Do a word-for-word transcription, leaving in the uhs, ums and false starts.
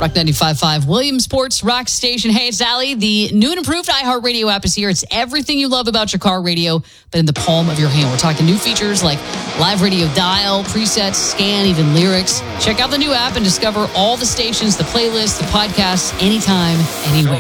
Rock ninety-five point five, Williamsport's Rock Station. Hey, it's Allie. The new and improved iHeartRadio app is here. It's everything you love about your car radio, but in the palm of your hand. We're talking new features like live radio dial, presets, scan, even lyrics. Check out the new app and discover all the stations, the playlists, the podcasts, anytime, anywhere.